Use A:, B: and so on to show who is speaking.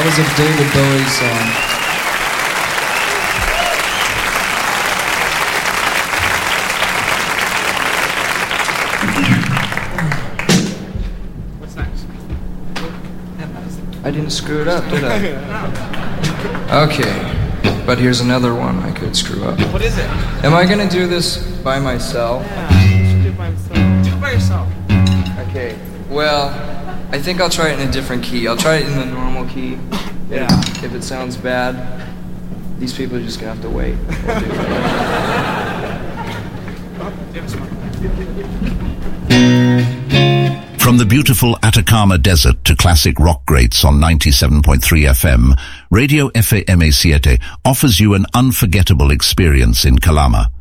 A: was a David Bowie song.
B: What's next?
A: I didn't screw it up, did I? Okay, but here's another one I could screw up.
B: What is it?
A: Am I gonna do this by myself?
B: Yeah, you should do it by yourself. Do it by yourself.
A: Okay, well, I think I'll try it in a different key. I'll try it in the normal key.
B: Yeah.
A: If it sounds bad, these people are just gonna have to wait.
C: From the beautiful Atacama Desert to classic rock greats on 97.3 FM, Radio FAMA7 offers you an unforgettable experience in Calama.